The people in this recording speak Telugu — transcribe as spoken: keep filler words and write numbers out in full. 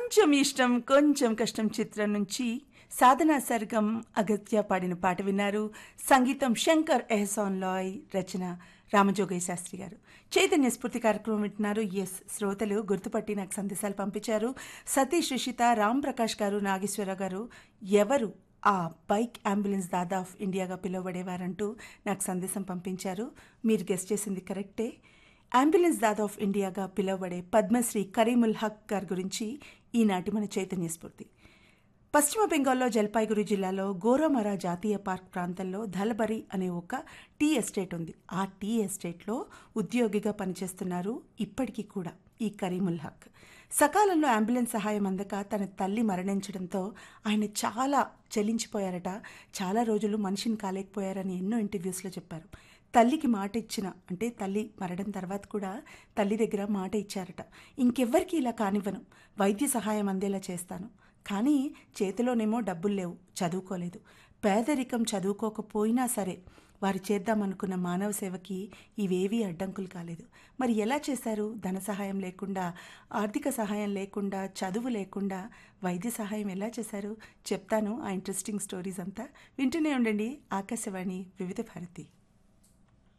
కొంచెం ఇష్టం కొంచెం కష్టం చిత్రం నుంచి సాధనా సర్గం అగత్య పాడిన పాట విన్నారు. సంగీతం శంకర్ ఎహసాన్ లాయ్, రచన రామజోగయ్య శాస్త్రి గారు. చైతన్య స్ఫూర్తి కార్యక్రమం వింటున్నారు. ఎస్, శ్రోతలు గుర్తుపట్టి నాకు సందేశాలు పంపించారు. సతీష్, రిషిత, రామ్ ప్రకాష్ గారు, నాగేశ్వర గారు ఎవరు ఆ బైక్ అంబులెన్స్ దాదా ఆఫ్ ఇండియాగా పిలువబడేవారంటూ నాకు సందేశం పంపించారు. మీరు గెస్ట్ చేసింది కరెక్టే. అంబులెన్స్ దాదా ఆఫ్ ఇండియాగా పిలువబడే పద్మశ్రీ కరీముల్ హక్ గారి గురించి ఈనాటి మన చైతన్య స్ఫూర్తి. పశ్చిమ బెంగాల్లో జల్పాయిగురి జిల్లాలో గోరామరా జాతీయ పార్క్ ప్రాంతంలో ధలబరి అనే ఒక టీ ఎస్టేట్ ఉంది. ఆ టీ ఎస్టేట్లో ఉద్యోగిగా పనిచేస్తున్నారు ఇప్పటికీ కూడా ఈ కరీముల్ హక్. సకాలంలో అంబులెన్స్ సహాయం అందక తన తల్లి మరణించడంతో ఆయన చాలా చలించిపోయారట. చాలా రోజులు మనిషిని కాలేకపోయారని ఎన్నో ఇంటర్వ్యూస్లో చెప్పారు. తల్లికి మాట ఇచ్చిన అంటే తల్లి మరణం తర్వాత కూడా తల్లి దగ్గర మాట ఇచ్చారట, ఇంకెవ్వరికి ఇలా కానివ్వను, వైద్య సహాయం అందేలా చేస్తాను. కానీ చేతిలోనేమో డబ్బులు లేవు, చదువుకోలేదు. పేదరికం చదువుకోకపోయినా సరే వారు చేద్దామనుకున్న మానవ సేవకి ఇవేవీ అడ్డంకులు కాలేదు. మరి ఎలా చేశారు? ధన సహాయం లేకుండా, ఆర్థిక సహాయం లేకుండా, చదువు లేకుండా వైద్య సహాయం ఎలా చేశారు? చెప్తాను ఆ ఇంట్రెస్టింగ్ స్టోరీస్ అంతా. వింటూనే ఉండండి ఆకాశవాణి వివిధ భారతి.